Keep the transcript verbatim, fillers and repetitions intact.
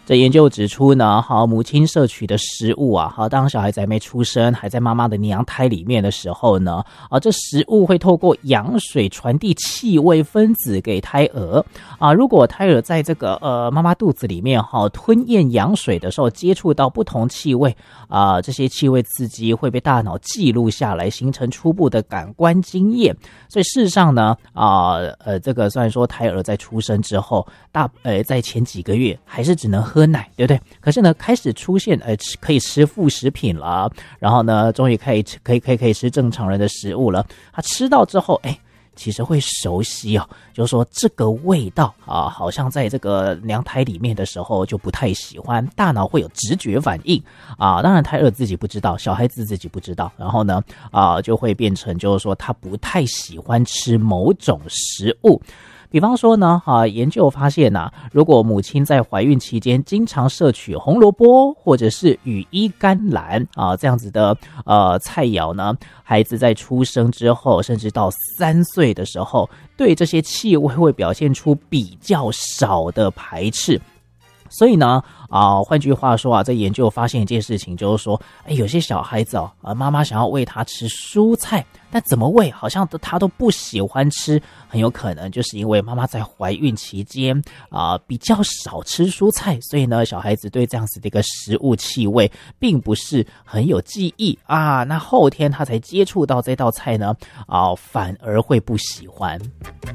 这研究指出呢，好，母亲摄取的食物啊，好，当小孩子还没出生，还在妈妈的娘胎里面的时候呢，啊，这食物会透过羊水传递气味分子给胎儿啊。如果胎儿在这个呃妈妈肚子里面哈、啊、吞咽羊水的时候，接触到不同气味啊，这些气味刺激会被大脑记录下来，形成初步的感官经验。所以事实上呢，啊呃，这个虽然说胎儿在出生之后，大呃在前几个月还是只能喝奶，对不对？可是呢，开始出现呃吃可以吃副食品了，然后呢，终于可以吃可以可以可以吃正常人的食物了。他吃到之后，哎，其实会熟悉哦，就是说这个味道啊，好像在这个娘胎里面的时候就不太喜欢，大脑会有直觉反应啊。当然，胎儿自己不知道，小孩子自己不知道，然后呢，啊，就会变成就是说他不太喜欢吃某种食物。比方说呢，啊，研究发现啊，如果母亲在怀孕期间经常摄取红萝卜或者是羽衣甘蓝啊这样子的呃菜肴呢，孩子在出生之后，甚至到三岁的时候，对这些气味会表现出比较少的排斥。所以呢，啊、呃，换句话说啊，这研究发现一件事情，就是说，哎，有些小孩子哦，啊，妈妈想要喂他吃蔬菜，但怎么喂，好像他都不喜欢吃，很有可能就是因为妈妈在怀孕期间啊、呃、比较少吃蔬菜，所以呢，小孩子对这样子的一个食物气味并不是很有记忆啊，那后天他才接触到这道菜呢，啊、呃，反而会不喜欢。